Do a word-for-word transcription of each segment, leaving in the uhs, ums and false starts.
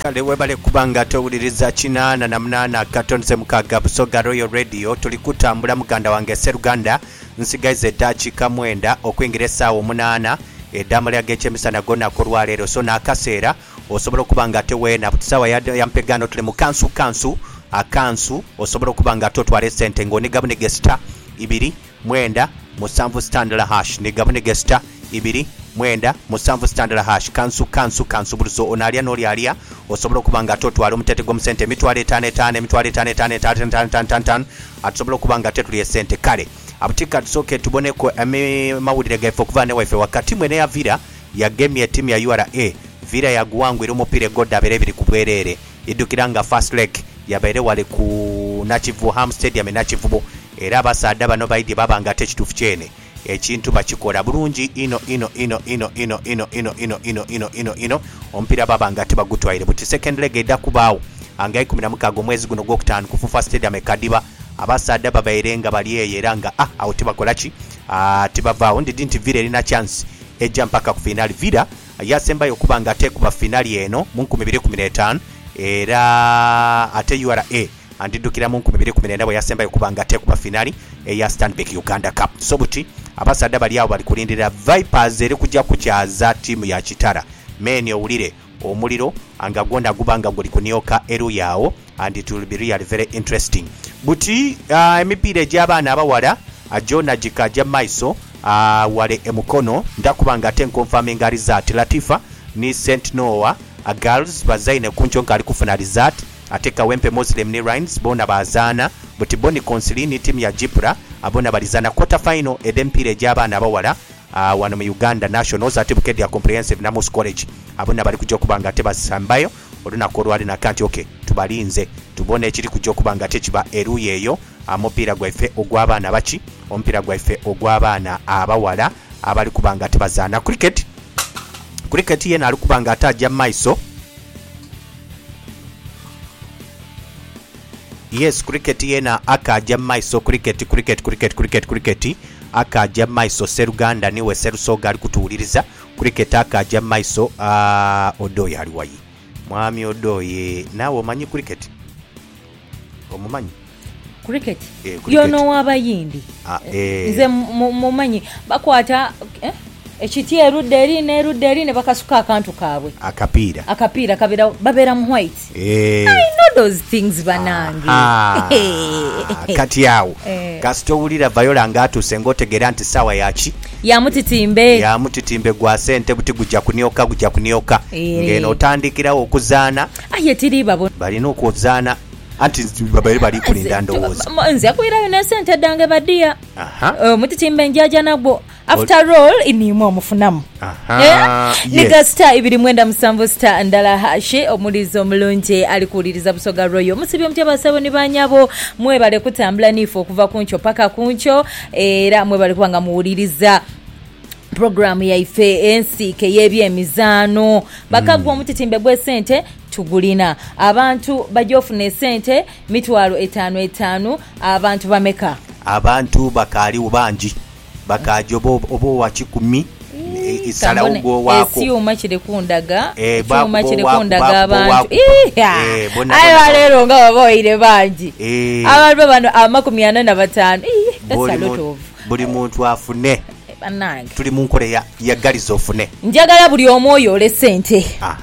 kale webale kubanga towuliriza kinaana na munaana katonze mukaga Busoga Royal Radio tuli kutambula muganda wange Seruganda nsigaize eddakiika mwenda okwingira essaawa omunaana eddamu lyag'ekyemisana gonna kolwaleero so n'akaseera osobola okuba nga teweena butisaawa yampegano tuli mu kansu kansu akansu osobola okuba nga totwala essente ng'onigabunege star ibiri mwenda musanvu standala hash nigabunege star ibiri mwenda musanvu standala hash kansu kansu kansu buluzo onalya n'olyalya osobola okuba nga totwala omutete gw'omusente emitwalo etaano etaano emitwalo etaano etaano etaano etaano atusobola okuba nga tetulya essente kale abutika tusooke tuboneko amawulire gaife okuva ne waife wakati mwene ya Vira yagemye etimu ya U R A Vira yaguwangwira omupiira egodda abeere biri ku bwereere iddukira nga fast leg yabeere wale ku Nakivu Ham Stadium e Nakivubo era abasaadde bano baidye baba nga tekituufu kyene ekintu bakikola bulungi ino ino ino ino ino ino ino ino ino ino ino ino omupiira baba nga tebagutwaire buti second leg edda kubaawo anga ikumi na mukaaga omwezi guno gw'okutaano ku Fufa Stadium e Kadiba abasaadde babaire nga bali eyo era nga ah awo tebakola ki ah tebavaawo ndidi nti Vira erina chance ejja mpaka ku finali. Vira yasembayo okuba nga ateekuba finali eno mu nkumi bbiri kumi n'etaano era ate U R A andiddukira mu nkumi bbiri kumi n'enda bwe yasembayo okuba nga ateekuba finali eya Stanbic Uganda Cup. So buti abasaadde bali awo bali kulindirira Vipers eri kujja kukyaza ttiimu ya Kitara meni owulire omuliro anga gonda gubanga guli kunyoka eru yawo and it will be really very interesting. Buti uh, emipiira egy'abaana abawala ajona jikaja maiso uh, wale emukono ndakubanga ate nkonfirming result Latifa ni Saint Noah uh, girls bazaine kunchonka ali kufuna result ate Kawempe Muslim ni Rhines bona bazana buti Boni Council ni team ya Jipra abona balizana quarter final edempire egy'abaana abawala uh, wano mu Uganda Nationals ate Bukedde ya Comprehensive Namus College abona bali kujja kubanga ate basambayo olunako olwali nakanti okay tubalinze tubone ekiri kujja okubanga tekiba eruye eyo omupiira gwaife ogw'abaana baki omupiira gwaife ogw'abaana abawala abali kubanga tebazaana cricket. Cricket yena ali kubanga atajja maiso yes cricket yena akajja maiso cricket cricket cricket cricket cricket akajja maiso Seruganda niwe Serusoga ali kutuuliriza cricket akajja maiso uh, Odoyo ali wayi mwami Odoye nawe omanyi cricket omumanyi cricket eh, yono wabayindi ah, eh. nze mumanyi bakwata eh? ekiti erudde eri n'erudde eri ne bakasuka akantu kaabwe akapiira akapiira kabira babera mu white eh. I know those things banange ah, kati yawo eh. kasitowulira Viola ng'atuuse ng'otegera nti sawa yaki ya mutitimbe ya mutitimbe gwa sente buti gujja kunyoka gujja kunyoka eh. ngeno otandikirawo okuzaana aye tiri babo balina okuzaana anti babali bali kulinda ndowooza nze akwirayo ne sente dange badia aha uh, mutitimbe njaja nagwo after all inimu omufunamu aha eh? Yes. Niga star ibiri mwenda musanvu star ndala hashe omulizo omulungi alikuuliriza Busoga Royal musibye omutya basabo ni banyabo mwebale kutambula nifo okuva kuncho paka kuncho era mwebale kubanga muwuliriza program ya ife ensike yebyemizano bakagwa omutitimbe gwe sente tugulina abantu bajofuna esente mitwalo etaano etaano abantu bameka abantu bakali ubanji bakajobo obo wa kikumi isala ugo wako esiuma kiri kundaga esiuma kiri kundaga abantu eh ayo lero nga baboyire banji abantu bano amakumi ana na batano buli muntu afune banange tuli mu nkole ya yagalizo ofune njagala buli omoyo ole sente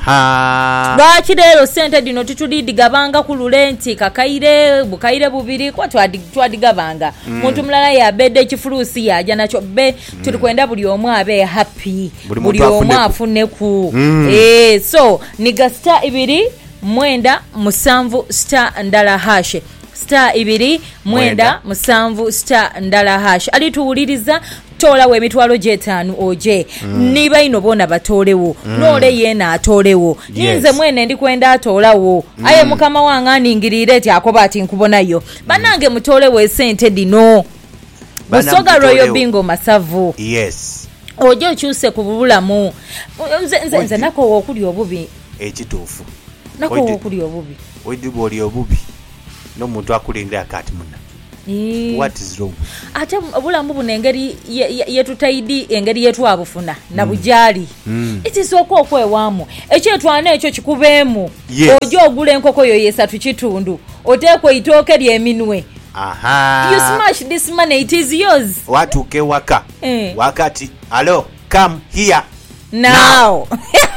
aha lwaki lero sente dino tutulidigabanga ku lulenti kakaire bukaire bubiri kwa twadigabanga mm. muntu mulala yabedde ekifulusi yaja nacho be mm. tulikwenda buli omu abe happy buli omu afune ku mm. eh so niga star ibiri mwenda musanvu star ndala hashe star ibiri mwenda, mwenda musanvu star ndala hash alituwuliriza tola we mitwalo jetanu oje mm. niba ino bona batolewo mm. nole yena atolewo yes. Ninze mwene ndi kwenda atolawo mm. aye mukama wanga ningirire ti akoba ati nkubonayo banange mutolewo esente dino Busoga Royal bingo masavu yes oje ochuse kubulamu nze nze, nze nako okuli obubi ekituufu nako okuli obubi oidibo oli obubi no muntu akulingira kati muna Eh. What is wrong? Ate obulamu buno engeri yetutaidi engeri yetwabufuna na bujali. Mm. Ekisooka okwewaamu ekyetwana ekyo kikubeemu. Yes. Ojo ogula enkoko yo yesatu kitundu oteekwa itooke lyeminwe. Aha. You smash this money, it is yours. Watuuke waka. Eh. Wakati hello come here Now.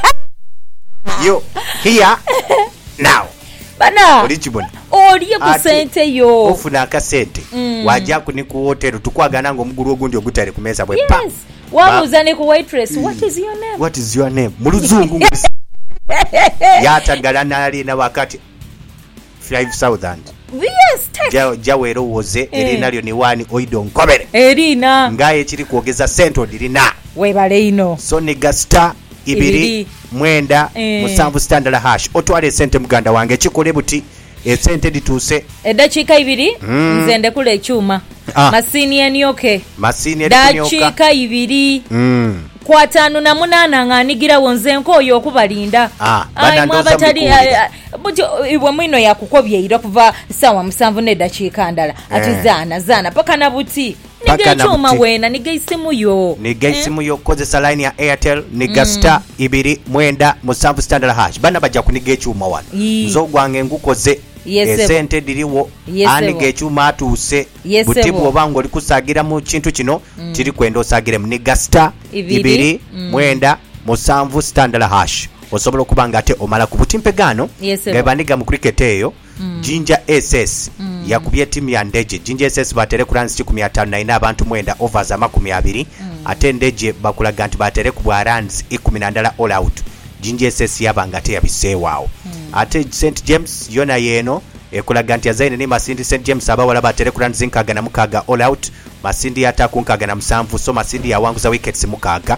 yo here now. Bana. Olichibona. Oliye ku sente yo. Ofuna akasente. Mm. Wajja ku ni ku hotel tukwagana ngo omugulu ogundi ogutale ku meza bwe pa. Yes. Wabuuza ne ku waitress, what is your name? What is your name? Muluzungu. Yatagala nalina wakati five thousand. Yes, take. Ja jawero woze erina lyo ni wani oido nkobere. Erina. Ngaye kiri kuogeza sente odirina. Webale ino. So ni gasta ibiri mwenda eh. musanvu standard hash. Otwale sente muganda wange kikole buti esente dituse. Edachika ibiri mm. nzende kule chuma. Ah. Masini enyoke. Masini enyoka. Dachika ibiri. Mm. Kwa tanu na munana nganigira wonzenko oyo okubalinda. Ah, bana ndoza buti ibwe mwino yakukobye ira kuva sawa musanvu ne dachika ndala. Ati eh. zana zana paka na buti. Nige chuma wena nige isimu yo. Nige isimu yo kozesa line ya Airtel niga mm. star ibiri mwenda musanvu standard hash. Bana bajja kunige chuma wana. Nzo gwange ngukoze. Yes, esente diriwo yes, anige echuma atuse yes, butibu obango likusagira mu kintu kino mm. kiri kwendo sagire mniga star ibiri mm. mwenda musanvu standard hash osobola kubanga ate omala ku butimpe gano yes, gabandiga mu cricket eyo mm. Jinja S S mm. yakubye timu ya Ndeje. Jinja S S batere ku runs kumi na tano na abantu mwenda overs amakumi abiri mm. ate Ndeje bakulaga nti batere ku runs kumi na ndala all out. Jinja S S yabanga te yabiseewaawo mm. ate Saint James yona yeno ekulaga nti azaine ni Masindi Saint James abawala batere ku runs nkaga na mukaga all out. Masindi ataku nkaga na musanvu so Masindi yawanguza wickets mukaga.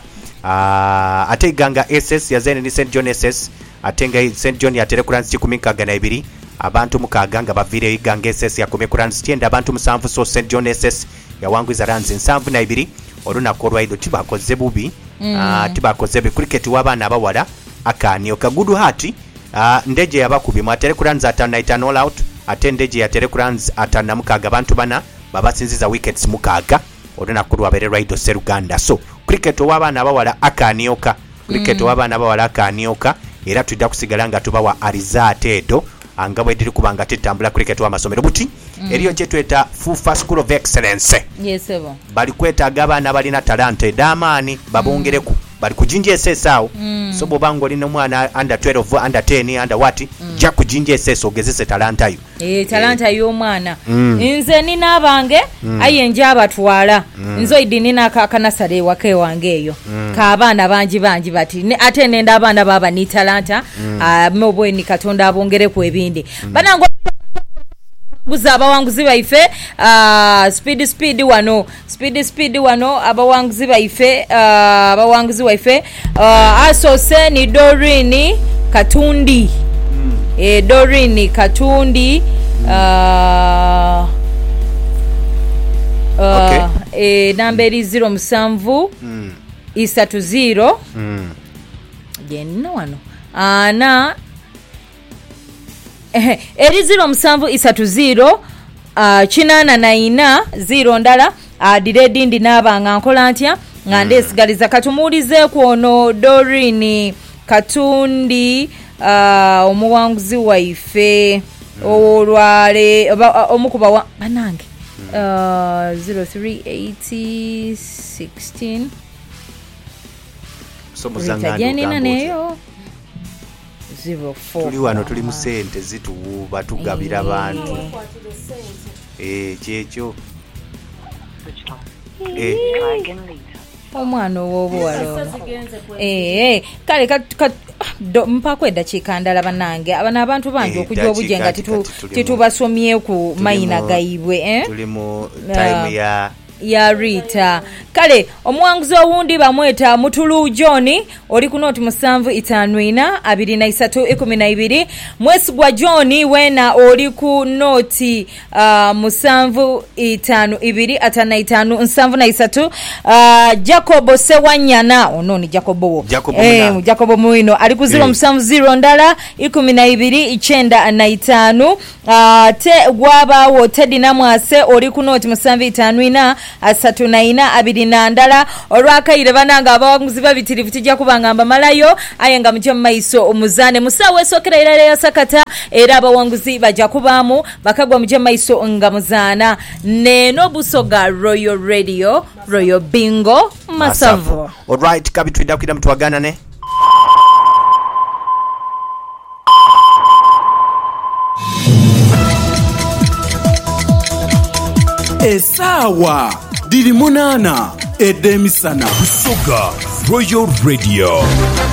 Uh, ate ganga S S yazaine ni Saint John S S atenga Saint John yatere ku runs kumi nkaga na ibiri abantu mukaga nga bavire iganga S S yakome ku runs kyenda abantu musanvu so Saint John S S yawanguza runs nsanvu na ibiri olunako olwaido tibakoze bubi mm. uh, tibakoze be cricket wabana abawala akani okagudu hati uh, Ndeje yabakubi mwatere ku runs atano na itano all out ate Ndeje yatere ku runs atano na mukaga abantu bana babasinziza wickets mukaga olunako lwabere raido Seruganda. So cricket wabana abawala akani oka cricket mm. wabana abawala akani oka era tudda kusigala nga tubawa alizate edo anga bwe diri kubanga tetambula cricket wa masomero buti mm. eriyo kye tweta Fufa School of Excellence. Yes ebo bali kwetaaga abaana balina talanta edamaani babongereku mm. bali kujinja S S awo mm. so bobango lino mwana under twelve under ten under what mm. ja kujinja S S ogezese talanta yo eh talanta eh. yo mwana mm. nze nina abange mm. ayenja abatwala mm. nzo idinina kakana sale wake wange eyo mm. ka abaana banji banji bati ne ate nenda abaana baba ni talanta mm. uh, mobwe ni katonda abongere ku ebindi mm. banango buza abawanguzi baife uh, speed speed wano speed speed wano abawanguzi baife uh, abawanguzi baife uh, asose ni Dorini Katundi mm. e Dorini Katundi uh, uh, okay. e namberi zero musanvu mm. isatu zero mm. jenna wano ana Eh, eri zero musanvu isatu zero uh, chinana na ina zero ndala adire uh, dindi nabanga nkola ntya ngande esigaliza katumulize kuono Dorini Katundi uh, omuwanguzi waife mm. olwale omukuba wa banange uh, zero three eighty sixteen so muzangana neyo zero four tuli wano tuli mu sente zituwuba tugabira abantu eh kyekyo eh omwana owobuwalo eh kale mpako eddakiika ndala banange abana abantu bangi okujja obujje nga titubasomye ku mayina gaibwe eh tuli mu time ya ya Rita. Kale omuwanguzi owundi bamweta Mutulu John oli ku noti musanvu itaano ina abiri na isatu ikumi na ibiri. Mwesigwa John wena oli ku noti uh, musanvu itaano ibiri atana itaano nsanvu na isatu. uh, Jacob Sewanyana ono ni Jacobo Jacob eh Jacob Muino ali ku zero musanvu zero ndala ikumi na ibiri ichenda na itaano. uh, te gwaba wo Teddy Namwase oli ku noti musanvu itaano ina asatu na ina abiri na ndala. Olwakaire bananga abawanguzi babitirivu tijja kubangamba malayo ayenga mujja maiso omuzane musawe sokera irale ya sakata era abawanguzi bajja kubamu bakagwa mujja maiso nga muzana neno Busoga Royal Radio Royal Bingo Masavo. Alright, kabitwida kwida mtuwagana ne Esawa diri munana edemisana Busoga Royal Radio.